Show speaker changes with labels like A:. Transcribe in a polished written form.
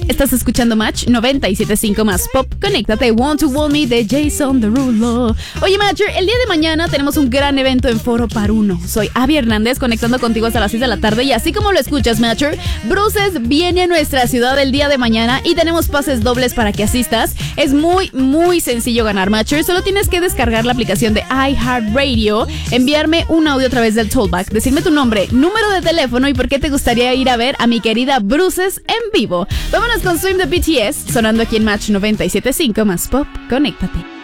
A: Estás escuchando Match 97.5 más Pop. Conéctate, Want to Want Me de Jason Derulo. Oye, Matcher, el día de mañana tenemos un gran evento en Foro Par Uno. Soy Abby Hernández, conectando contigo hasta las 6 de la tarde. Y así como lo escuchas, Matcher, Bruces viene a nuestra ciudad el día de mañana y tenemos pases dobles para que asistas. Es muy sencillo ganar, Matcher. Solo tienes que descargar la aplicación de iHeartRadio, enviarme un audio a través del Tollback, decirme tu nombre, número de teléfono y por qué te gustaría ir a ver a mi querida Bruces en vivo. Vámonos con Swim de BTS, sonando aquí en Match 97.5 más Pop. Conéctate.